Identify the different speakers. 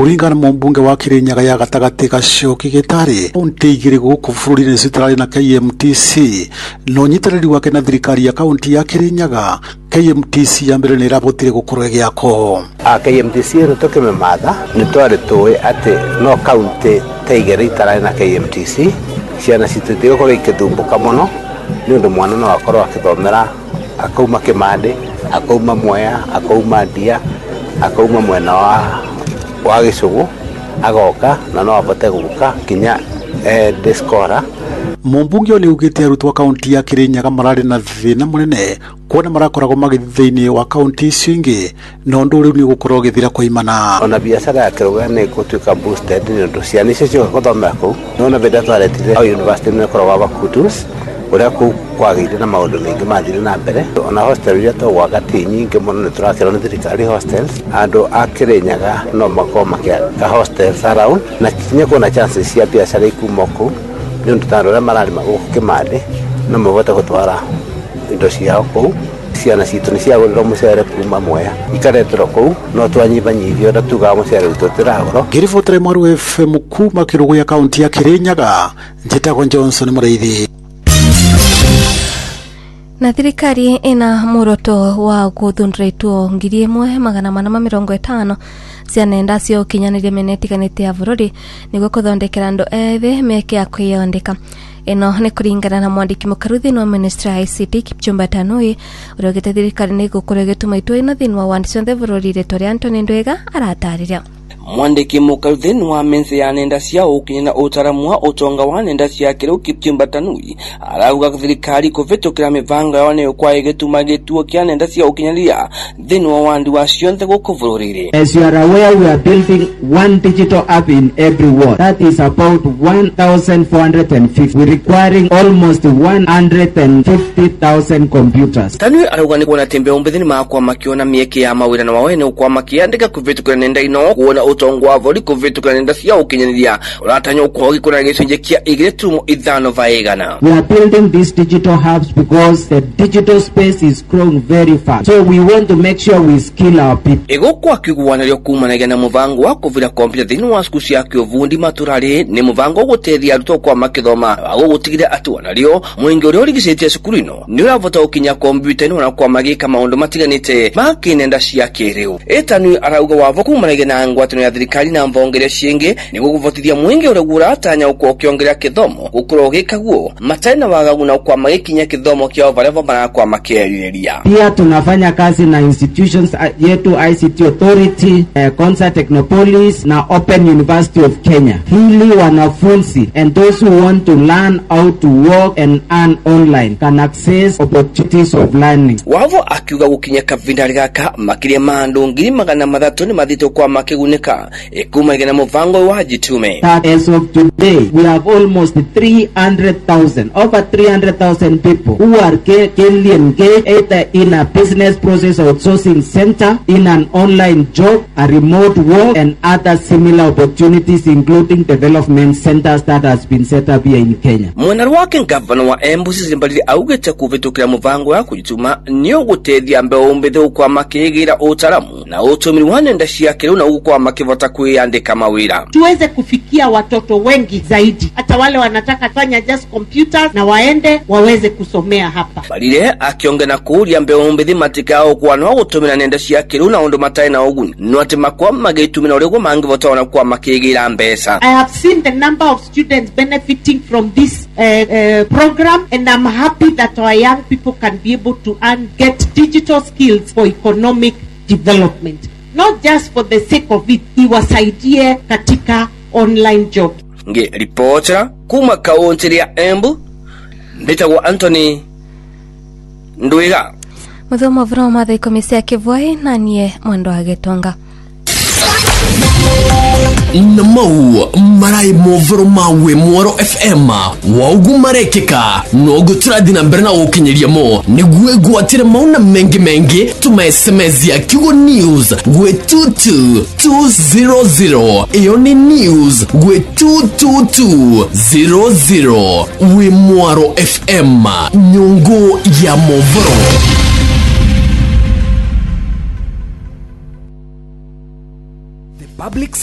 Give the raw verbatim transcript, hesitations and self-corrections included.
Speaker 1: kuringana mumbunge wa Kirinyaga ya gatagati Gacoki Gitari kaunti igiri guku bururi-ini citarari na K M T C no nyitariri wake na thirikari ya kaunti ya Kirinyaga. K M T C ya mbere ni rabotire gukorwa giako
Speaker 2: a K M T C rutoke mematha ni twari tuwe ati no kaunti taigere itarari na K M T C ciana cititio kore ikithumbuka muno ni undu mwana no akorwo akithomera akauma Kimande, akauma Mwea, akauma Ndia, akauma mwena wa wa Gicugu agoka na no abote guka kinya eh Discora.
Speaker 1: Mumbunge oli ugite arutwa kaunti ya Kirinyaga marari na thina munene kuona marakoragwo magithiini wa kaunti cingi no ndu riu ni gukorwo githira kuimana.
Speaker 2: Ona biashara ya Kiruga ni gutuika boosted ni ndu ciana icio cio guthomera ku no na beda twaretire au university ni korwa ba kutus uria ku kwagire na maundu mengi mathire na mbere. Ona hostel ya to wagati nyingi muno ni turakira ni thirikari hostels andu a Kirinyaga no mako makia ka hostels around na kinya kuna chances cia biashara ikuma ku ni ndu tarora marari maguku Kimande no mabota gutwara indo ciao ku ciana citu ni cia gurira mucere kuma Mwea ikaretero ku no twanyibanyithio na tuga mucere witu tiragoro.
Speaker 1: Ngirifotre Maru F M kuma Kirugu ya kaunti ya Kirinyaga njetago Johnson Muraithi.
Speaker 3: Na thirikari ina muroto wa guthundritwo ngiri imwe magana mana ma mirongo itano cia nenda cia ukinyaniria menetikanite ya bururi niguo kuthondekera andu ethĩ meke ya kwiyandika. Ino ni kuringana na mwandiki mukaruthi no Ministry I C T Kipchumba Tanui uria ugite thirikari ni gukorwo gituma itu ina thini wa wandi cionthe bururi Ritore Anthony Ndwiga aratariria.
Speaker 4: Mwandiki mukaruthi wa mense ya nenda cia ukinyana utaramu wa utonga wa nenda cia kiriu Kipchumba Tanui arauga thirikari kuvitukira mivango yao ni kwa igituma gituo kia nenda cia ukinyaniria thini wa wandi wa cionthe guku bururi.
Speaker 5: As you are aware, we are building one digital app in every ward. That is about one thousand four hundred fifty. We requiring almost one hundred fifty thousand computers.
Speaker 4: Tanui arauga ni kuona tembe umbethini makwa makiona mieke ya mawira na wawene ukwa makiandika kuvitukira nenda ino kuona utongo wa voli kuvitukira nenda cia ukinyaniria uratanya ukwa gikona gicunje kia igire turumo ithano vaigana.
Speaker 5: We are building these digital hubs because the digital space is growing very fast. So we want to make sure we skill our people.
Speaker 4: Ego kwa kiguanario kumanagia na muvango wa kuvira kompyuta thini wa siku cia kiovundi maturari ni muvango gutethia aruto kwa makithoma ago gutigire atu wanario mwingi uria urigicetie cukuru ino ni uravota ukinya kompyuta ino na kwa magika maundu matiganite makinenda cia kiriu. Etanu arauga wavo kumanagia na ngwatano ya thirikari na mvongeria ciingi ni guvotithia mwingi uria guratanya uko ukiongerea kithomo gukorwo gikaguo matena wagagu na kwa magikinya kithomo kiao varevo bara kwa makeriria.
Speaker 5: Pia tunafanya kazi na institutions yetu I C T Authority, uh, Concert Technopolis na Open University of Kenya. Hili wanafunzi and those who want to learn how to work and earn online can access opportunities of learning.
Speaker 4: Wavo akiuga gukinya kavindari gaka makiria mandu ngiri magana mathatu ni mathito kwa makigunika ekumaga na muvango wa jitume.
Speaker 5: As of today we have almost three hundred thousand over three hundred thousand people who are currently engaged either in a business process outsourcing center, in an online job, a remote work and other similar opportunities including development centers that has been set up here in Kenya.
Speaker 4: Mwana wake gavana wa Embu Zimbalili augete kuvitukira muvango ya kujituma niyo gutethia mbeo mbethe kwa makigira utaramu na utumiri wa nenda cia kiriu na kwa makivota kuiandika mawira.
Speaker 6: Tuweze kufikia watoto wengi zaidi hata wale wanataka fanya just computer na waende waweze kusomea hapa.
Speaker 4: Balile akiongena kuuria mbeo mbethe matikao kwa no gutumira nenda cia kiriu na undu matai na uguni no ati makwa mageitumira uria mangivota ona kwa makigira mbesa.
Speaker 6: I have seen the number of students benefiting from this uh, uh, program and I'm happy that our young people can be able to earn, get digital skills for economic development, not just for the sake of it, iwasaidie katika online job.
Speaker 4: Nge reporter kuma kaunti ya Embu ndetagwo Anthony Ndwiga.
Speaker 3: Muthomo vroma thaa ikumi cia kivwai na nie Mwendo wa Gitonga.
Speaker 7: Namau marai movoro mawe Mwaro F M waugu marekeka no gutradi na berna ukinyeria mo nigwe gwatire mauna mengi mengi tuma S M S ya Kigo News gwe two two two zero zero iyo ni news gwe two two two zero zero we Mwaro F M nyungu ya movoro. The public